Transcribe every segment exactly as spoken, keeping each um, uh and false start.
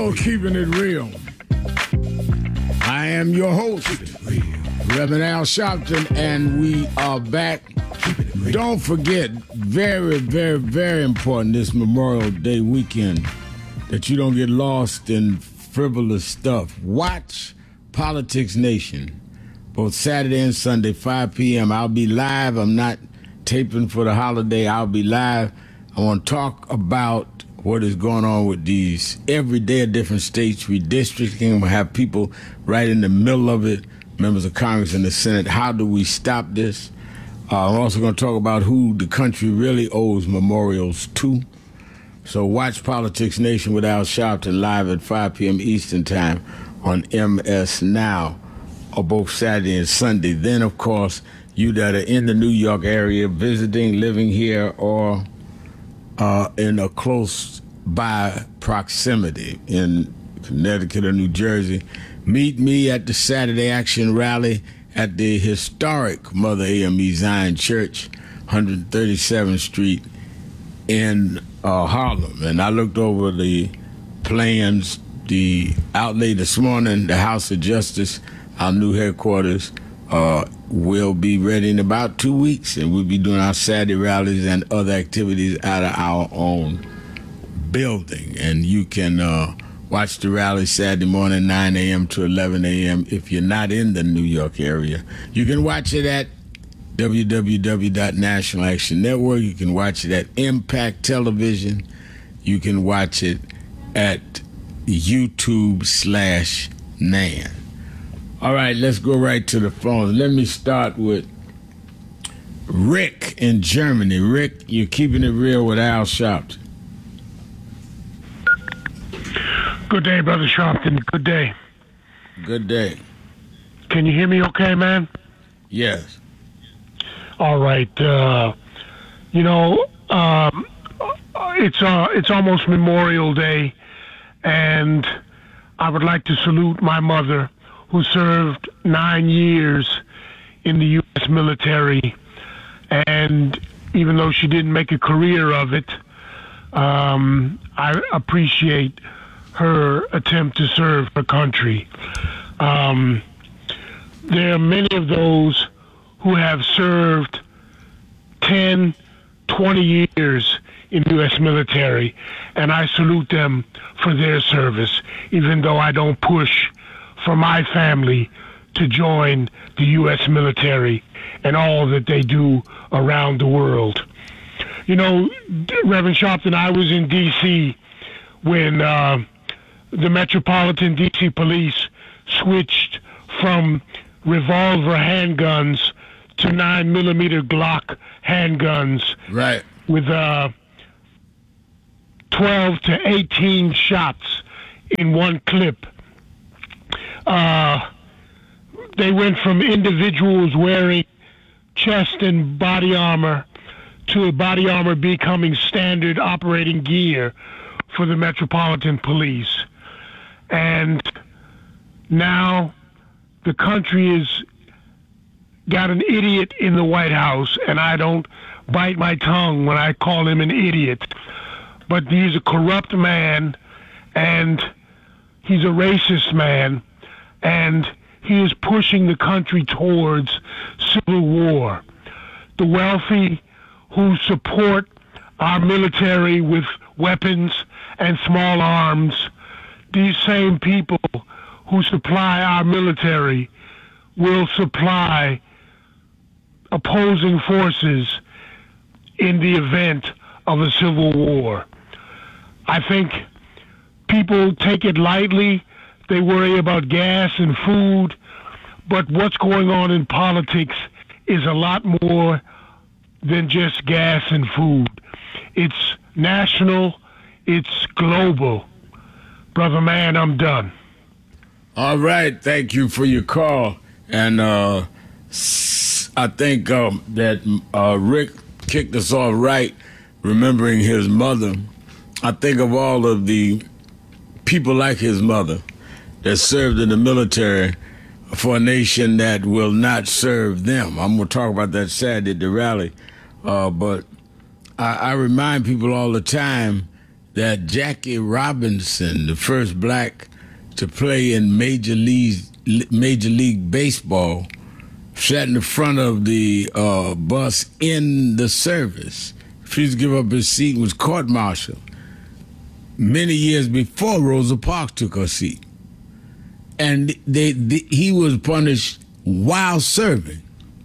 called Keeping It Real. I am your host, Reverend Al Sharpton, and we are back. Don't forget, very, very, very important this Memorial Day weekend, that you don't get lost in frivolous stuff. Watch Politics Nation, both Saturday and Sunday, five p.m. I'll be live. I'm not taping for the holiday. I'll be live. I want to talk about what is going on with these every day of different states redistricting. We'll have people right in the middle of it, members of Congress and the Senate. How do we stop this? Uh, I'm also going to talk about who the country really owes memorials to. So watch Politics Nation with Al Sharpton live at five p.m. Eastern Time on M S Now, or both Saturday and Sunday. Then, of course, you that are in the New York area, visiting, living here, or Uh, in a close by proximity in Connecticut or New Jersey, meet me at the Saturday Action Rally at the historic Mother A M E Zion Church, one thirty-seventh Street in uh, Harlem. And I looked over the plans, the outlay this morning, the House of Justice, our new headquarters, uh, will be ready in about two weeks, and we'll be doing our Saturday rallies and other activities out of our own building. And you can uh, watch the rally Saturday morning, nine a.m. to eleven a.m. If you're not in the New York area. You can watch it at w w w dot national action network. You can watch it at Impact Television. You can watch it at YouTube slash Nan. All right, let's go right to the phone. Let me start with Rick in Germany. Rick, you're keeping it real with Al Sharpton. Good day, Brother Sharpton. Good day. Good day. Can you hear me okay, man? Yes. All right. Uh, you know, um, it's uh, it's almost Memorial Day, and I would like to salute my mother, who served nine years in the U S military. And even though she didn't make a career of it, um, I appreciate her attempt to serve her country. Um, there are many of those who have served ten, twenty years in the U S military, and I salute them for their service, even though I don't push for my family to join the U S military and all that they do around the world. You know, Reverend Sharpton, I was in D C when uh, the Metropolitan D C Police switched from revolver handguns to nine millimeter Glock handguns. Right. With uh, twelve to eighteen shots in one clip. Uh, they went from individuals wearing chest and body armor to body armor becoming standard operating gear for the Metropolitan Police. And now the country has got an idiot in the White House, and I don't bite my tongue when I call him an idiot. But he's a corrupt man, and he's a racist man, and he is pushing the country towards civil war. The wealthy who support our military with weapons and small arms, these same people who supply our military will supply opposing forces in the event of a civil war. I think people take it lightly. They worry about gas and food, but what's going on in politics is a lot more than just gas and food. It's national, it's global. Brother man, I'm done. All right, thank you for your call. And uh, I think um, that uh, Rick kicked us off right, remembering his mother. I think of all of the people like his mother that served in the military for a nation that will not serve them. I'm going to talk about that Saturday at the rally. Uh, but I, I remind people all the time that Jackie Robinson, the first black to play in Major League, Major League Baseball, sat in the front of the uh, bus in the service, refused to give up his seat, and was court-martialed many years before Rosa Parks took her seat. And they, they, he was punished while serving.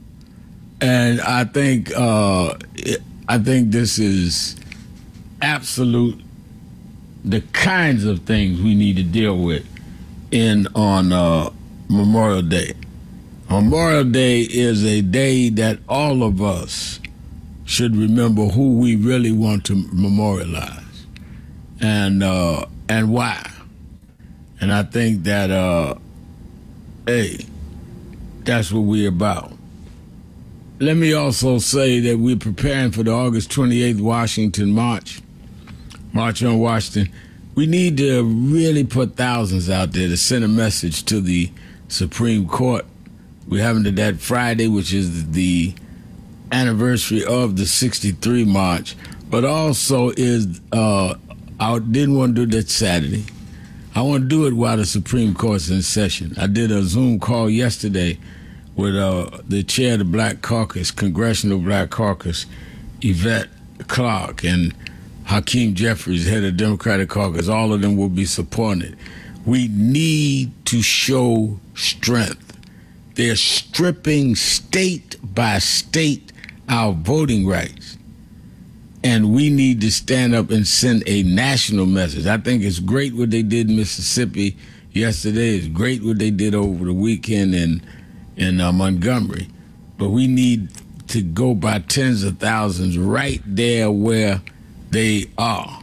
And I think uh, I think this is absolute the kinds of things we need to deal with in on uh, Memorial Day. Memorial Day is a day that all of us should remember who we really want to memorialize and uh, and why. And I think that, uh, hey, that's what we're about. Let me also say that we're preparing for the August twenty-eighth Washington March, March on Washington. We need to really put thousands out there to send a message to the Supreme Court. We're having it that Friday, which is the anniversary of the sixty-three March, but also is, uh, I didn't want to do that Saturday. I want to do it while the Supreme Court's in session. I did a Zoom call yesterday with uh, the chair of the Black Caucus, Congressional Black Caucus, Yvette Clarke, and Hakeem Jeffries, head of Democratic Caucus. All of them will be supporting it. We need to show strength. They're stripping state by state our voting rights. And we need to stand up and send a national message. I think it's great what they did in Mississippi yesterday. It's great what they did over the weekend in in uh, Montgomery, but we need to go by tens of thousands right there where they are.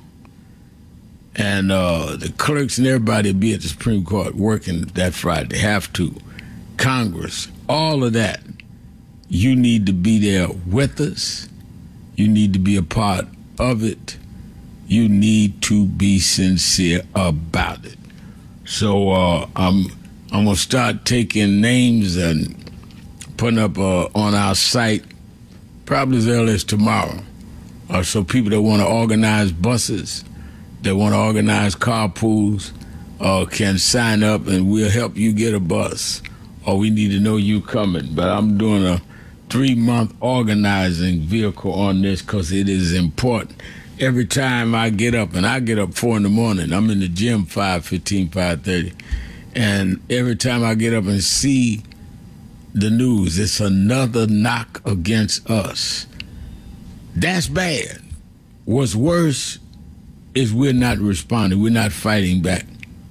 And uh, the clerks and everybody be at the Supreme Court working that Friday. They have to. Congress, all of that. You need to be there with us. You need to be a part of it. You need to be sincere about it. So uh, I'm I'm going to start taking names and putting up uh, on our site probably as early as tomorrow. Uh, so people that want to organize buses, that want to organize carpools, uh, can sign up and we'll help you get a bus. Or we need to know you coming. But I'm doing a three-month organizing vehicle on this because it is important. Every time I get up, and I get up four in the morning, I'm in the gym five fifteen, five thirty. And every time I get up and see the news, it's another knock against us. That's bad. What's worse is we're not responding. We're not fighting back.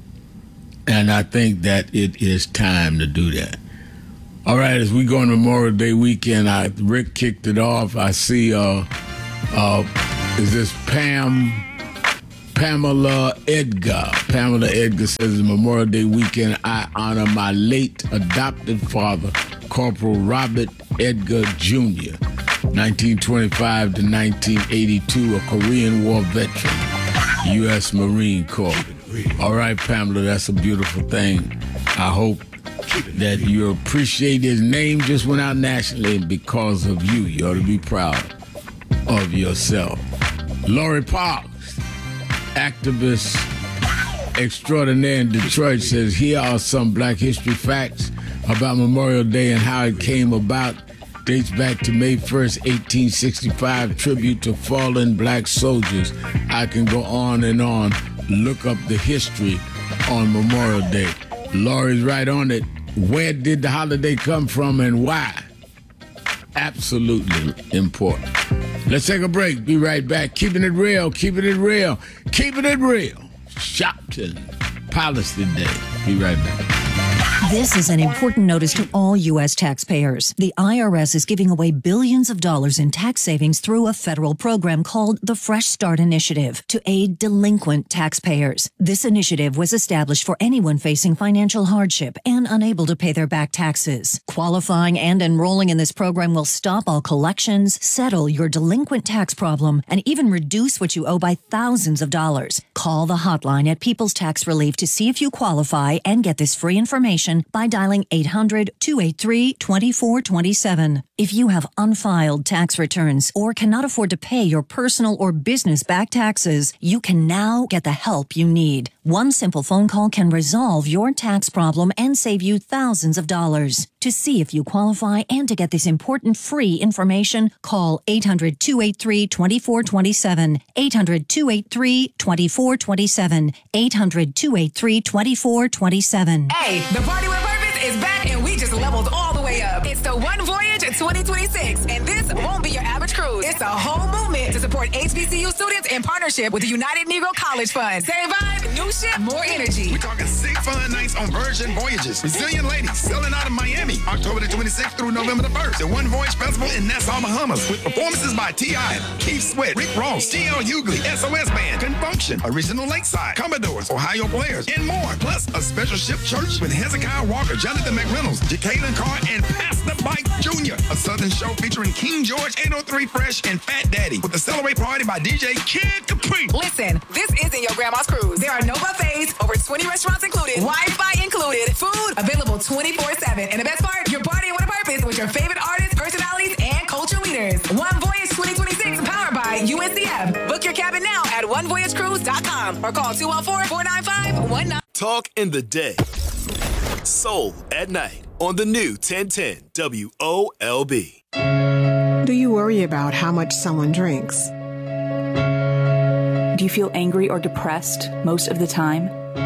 And I think that it is time to do that. All right, as we go on Memorial Day weekend, I, Rick kicked it off. I see, uh, uh, is this Pam... Pamela Edgar. Pamela Edgar says, Memorial Day weekend, I honor my late adopted father, Corporal Robert Edgar Junior, nineteen twenty-five to nineteen eighty-two, a Korean War veteran, U S Marine Corps. All right, Pamela, that's a beautiful thing. I hope that you appreciate his name just went out nationally because of you. You ought to be proud of yourself. Lori Parks, activist extraordinaire in Detroit, says, here are some Black history facts about Memorial Day and how it came about. Dates back to May first, eighteen sixty-five, tribute to fallen Black soldiers. I can go on and on. Look up the history on Memorial Day. Laurie's right on it. Where did the holiday come from and why? Absolutely important. Let's take a break. Be right back. Keeping it real, keeping it real, keeping it real. Shopton Policy Day. Be right back. This is an important notice to all U S taxpayers. The I R S is giving away billions of dollars in tax savings through a federal program called the Fresh Start Initiative to aid delinquent taxpayers. This initiative was established for anyone facing financial hardship and unable to pay their back taxes. Qualifying and enrolling in this program will stop all collections, settle your delinquent tax problem, and even reduce what you owe by thousands of dollars. Call the hotline at People's Tax Relief to see if you qualify and get this free information by dialing eight hundred, two eight three, two four two seven. If you have unfiled tax returns or cannot afford to pay your personal or business back taxes, you can now get the help you need. One simple phone call can resolve your tax problem and save you thousands of dollars. To see if you qualify and to get this important free information, call eight hundred, two eight three, two four two seven, eight hundred, two eight three, two four two seven, eight hundred, two eight three, two four two seven. Hey, the Party with Purpose is back and we just leveled all the way up. It's the One Voyage twenty twenty-six, and this won't be your average cruise. It's a whole movement to support H B C U students in partnership with the United Negro College Fund. Same vibe, new ship, more energy. We're talking six fun nights on Virgin Voyages. Resilient ladies selling out of Miami, October the twenty-sixth through November the first. The One Voyage Festival in Nassau, Bahamas, with performances by T I, Keith Sweat, Rick Ross, T L Hughley, S O S Band, Confunction, Original Lakeside, Commodores, Ohio Players, and more. Plus, a special ship church with Hezekiah Walker, Jonathan McReynolds, Jacqueline Carr, and Pastor Mike Junior A Southern show featuring King George, eight oh three Fresh, and Fat Daddy, with a celebrate party by D J Kid Capri. Listen, this isn't your grandma's cruise. There are no buffets, over twenty restaurants included, Wi-Fi included, food available twenty-four seven. And the best part, you're partying with a purpose with your favorite artists, personalities, and culture leaders. One Voyage twenty twenty-six, powered by U N C F. Book your cabin now at one voyage cruise dot com or call two one four, four nine five, one nine. Talk in the day. Soul at night on the new ten ten W O L B. Do you worry about how much someone drinks? Do you feel angry or depressed most of the time?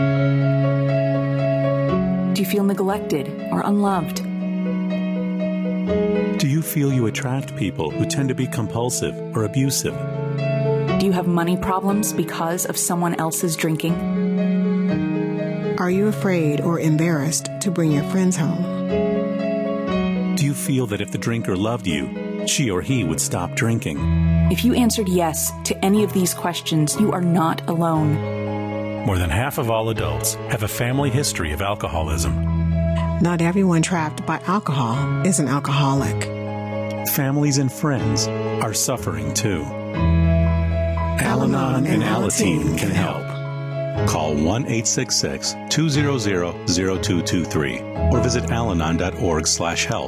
Do you feel neglected or unloved? Do you feel you attract people who tend to be compulsive or abusive? Do you have money problems because of someone else's drinking? Are you afraid or embarrassed to bring your friends home? Do you feel that if the drinker loved you, she or he would stop drinking? If you answered yes to any of these questions, you are not alone. More than half of all adults have a family history of alcoholism. Not everyone trapped by alcohol is an alcoholic. Families and friends are suffering too. Al-Anon and Alateen can help. Call one eight six six, two zero zero, zero two two three or visit alanon dot org slash help.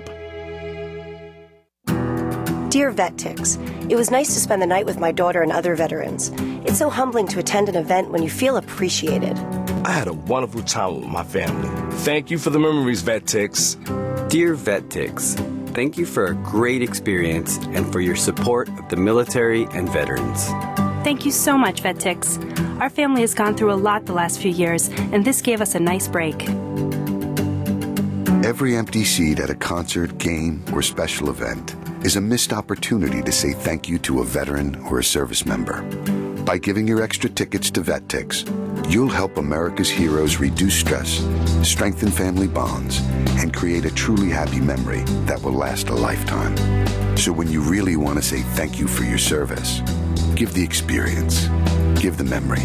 Dear VetTix, it was nice to spend the night with my daughter and other veterans. It's so humbling to attend an event when you feel appreciated. I had a wonderful time with my family. Thank you for the memories, VetTix. Dear VetTix, thank you for a great experience and for your support of the military and veterans. Thank you so much, VetTix. Our family has gone through a lot the last few years, and this gave us a nice break. Every empty seat at a concert, game, or special event is a missed opportunity to say thank you to a veteran or a service member. By giving your extra tickets to VetTix, you'll help America's heroes reduce stress, strengthen family bonds, and create a truly happy memory that will last a lifetime. So when you really want to say thank you for your service, give the experience. Give the memory.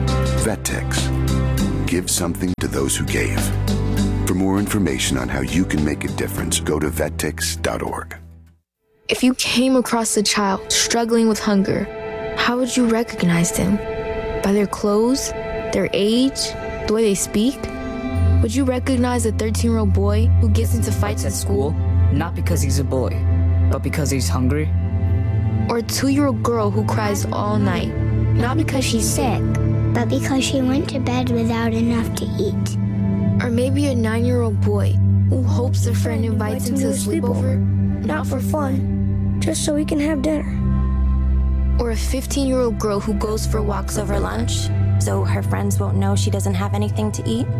VetTix. Give something to those who gave. For more information on how you can make a difference, go to vet tix dot org. If you came across a child struggling with hunger, how would you recognize them? By their clothes, their age, the way they speak? Would you recognize a thirteen-year-old boy who gets into fights at school? Not because he's a boy, but because he's hungry? Or a two-year-old girl who cries all night? Not because she's sick, but because she went to bed without enough to eat. Or maybe a nine-year-old boy who hopes a friend invites him to a sleepover, not for fun, just so we can have dinner. Or a fifteen-year-old girl who goes for walks over lunch, so her friends won't know she doesn't have anything to eat.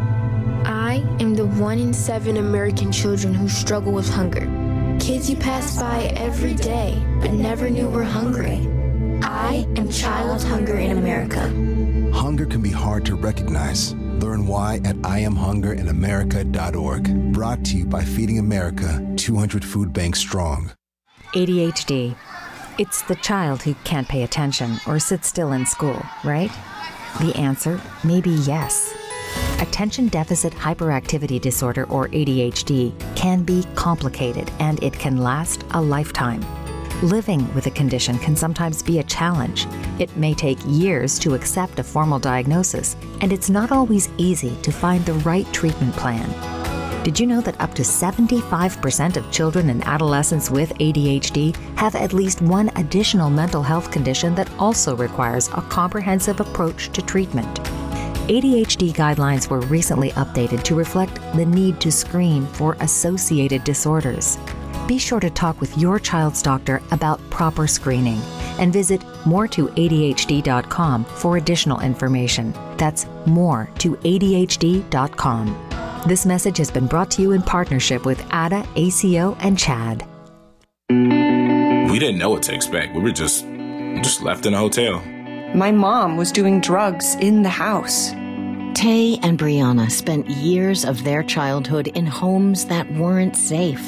I am the one in seven American children who struggle with hunger. Kids you pass by every day, but never knew were hungry. I am Child Hunger in America. Hunger can be hard to recognize. Learn why at I am hunger in america dot org. Brought to you by Feeding America, two hundred Food Banks Strong. A D H D. It's the child who can't pay attention or sit still in school, right? The answer may be yes. Attention Deficit Hyperactivity Disorder, or A D H D, can be complicated and it can last a lifetime. Living with a condition can sometimes be a challenge. It may take years to accept a formal diagnosis, and it's not always easy to find the right treatment plan. Did you know that up to seventy-five percent of children and adolescents with A D H D have at least one additional mental health condition that also requires a comprehensive approach to treatment? A D H D guidelines were recently updated to reflect the need to screen for associated disorders. Be sure to talk with your child's doctor about proper screening and visit more to A D H D dot com for additional information. That's more to A D H D dot com. This message has been brought to you in partnership with A D A, A C O, and CHAD. We didn't know what to expect. We were just, just left in a hotel. My mom was doing drugs in the house. Tay and Brianna spent years of their childhood in homes that weren't safe.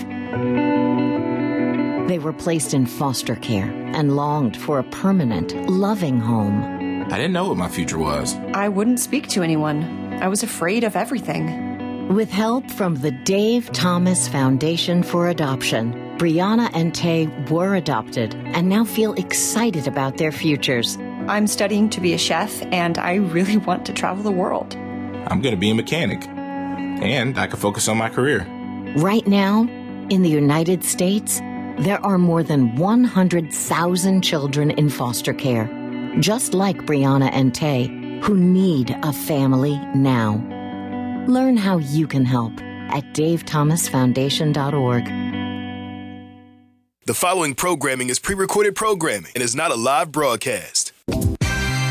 They were placed in foster care and longed for a permanent, loving home. I didn't know what my future was. I wouldn't speak to anyone. I was afraid of everything. With help from the Dave Thomas Foundation for Adoption, Brianna and Tay were adopted and now feel excited about their futures. I'm studying to be a chef, and I really want to travel the world. I'm going to be a mechanic, and I can focus on my career. Right now, in the United States, there are more than one hundred thousand children in foster care, just like Brianna and Tay, who need a family now. Learn how you can help at dave thomas foundation dot org. The following programming is pre-recorded programming and is not a live broadcast.